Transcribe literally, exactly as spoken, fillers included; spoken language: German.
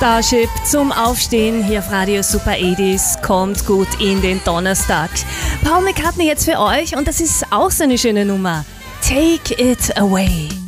Starship zum Aufstehen hier auf Radio Super achtzig, kommt gut in den Donnerstag. Paul McCartney jetzt für euch und das ist auch so eine schöne Nummer. Take it away.